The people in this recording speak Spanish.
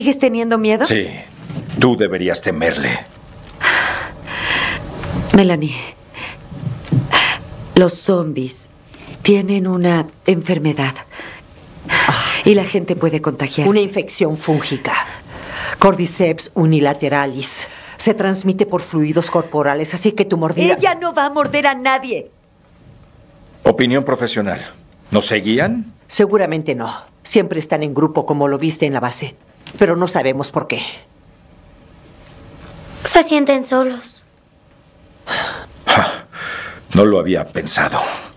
¿Sigues teniendo miedo? Sí, tú deberías temerle. Melanie, los zombies tienen una enfermedad y la gente puede contagiarse. Una infección fúngica. Cordyceps unilateralis. Se transmite por fluidos corporales, así que tu mordida... Ella no va a morder a nadie. Opinión profesional. ¿Nos seguían? Seguramente no. Siempre están en grupo como lo viste en la base. Pero no sabemos por qué. Se sienten solos. No lo había pensado.